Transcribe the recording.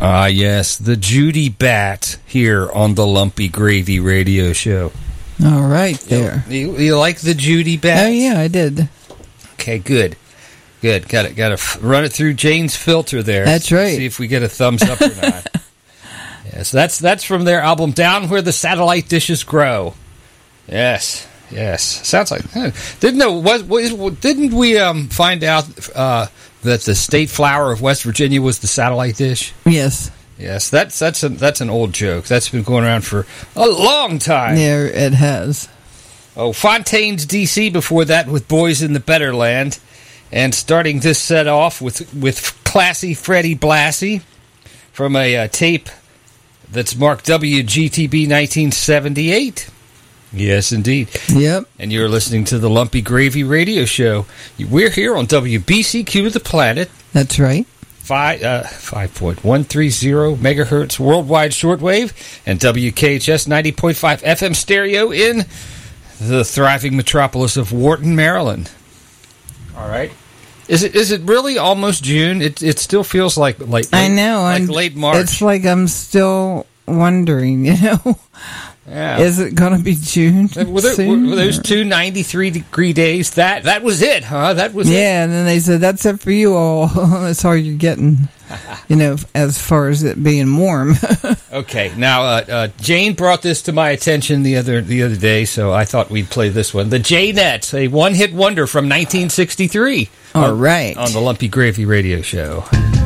Ah, yes, the Judy Bat here on the Lumpy Gravy Radio Show. All right, there. You like the Judy Bat? Oh, yeah, I did. Okay, good. Good. Got to run it through Jane's filter there. That's right. See if we get a thumbs up or not. Yes, that's from their album Down Where the Satellite Dishes Grow. Yes. Sounds like didn't we find out that the state flower of West Virginia was the satellite dish? Yes. Yes, that's an old joke. That's been going around for a long time. Yeah, it has. Oh, Fontaine's D.C. before that with Boys in the Better Land. And starting this set off with classy Freddie Blassie from a tape that's marked WGTB 1978. Yes, indeed. Yep. And you're listening to the Lumpy Gravy Radio Show. We're here on WBCQ The Planet. That's right. 5.130 megahertz worldwide shortwave and WKHS 90.5 FM stereo in the thriving metropolis of Wharton, Maryland. All right. Is it really almost June? It still feels like late. I know. Like late March. It's like I'm still wondering, Yeah. Is it going to be June? Were those 2 93-degree days? That was it, huh? That was it. Yeah, and then they said, that's it for you all. That's all you're getting, as far as it being warm. Okay, now Jane brought this to my attention the other day, so I thought we'd play this one. The Janettes, a one-hit wonder from 1963. All right. On the Lumpy Gravy Radio Show.